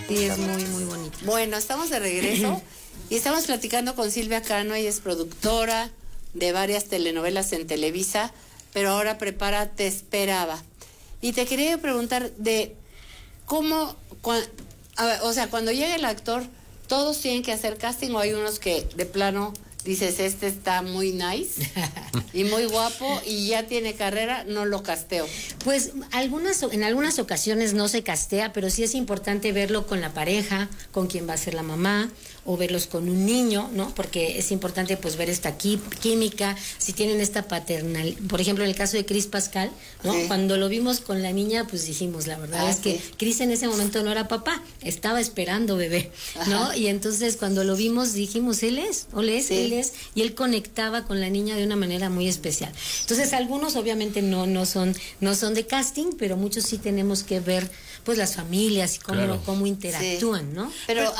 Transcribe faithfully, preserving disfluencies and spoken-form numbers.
Sí, es muy, muy bonito. Bueno, estamos de regreso y estamos platicando con Silvia Cano. Ella es productora de varias telenovelas en Televisa, pero ahora prepara Te Esperaba. Y te quería preguntar de cómo, cua, a ver, o sea, cuando llega el actor, ¿todos tienen que hacer casting o hay unos que de plano dices, este está muy nice y muy guapo y ya tiene carrera, no lo casteo? Pues algunas, en algunas ocasiones no se castea, pero sí es importante verlo con la pareja, con quien va a ser la mamá, o verlos con un niño, ¿no? Porque es importante pues ver esta química, si tienen esta paternal. Por ejemplo, en el caso de Cris Pascal, ¿no? Sí. Cuando lo vimos con la niña, pues dijimos, la verdad ah, es que sí. Cris en ese momento no era papá, estaba esperando bebé, ¿no? Ajá. Y entonces cuando lo vimos dijimos, él es, él es, sí. él es, y él conectaba con la niña de una manera muy especial. Entonces algunos obviamente no, no son, no son de casting, pero muchos sí tenemos que ver pues las familias y cómo, claro. cómo interactúan, sí. ¿no? Pero